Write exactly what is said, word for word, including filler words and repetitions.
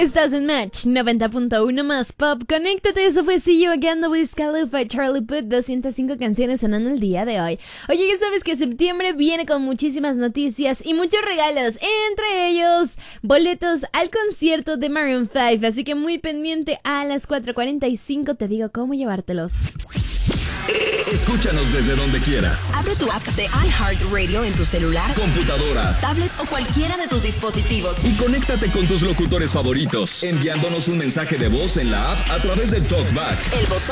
Estás en Match noventa punto uno más pop. Conéctate, eso fue See You Again de Wiz Khalifa y Charlie Puth. doscientas cinco canciones sonando el día de hoy. Oye, ya sabes que septiembre viene con muchísimas noticias y muchos regalos, entre ellos boletos al concierto de Maroon cinco. Así que muy pendiente, a las cuatro cuarenta y cinco te digo cómo llevártelos. Escúchanos desde donde quieras. Abre tu app de iHeartRadio en tu celular, computadora, tablet o cualquiera de tus dispositivos. Y conéctate con tus locutores favoritos, enviándonos un mensaje de voz en la app a través del TalkBack. El botón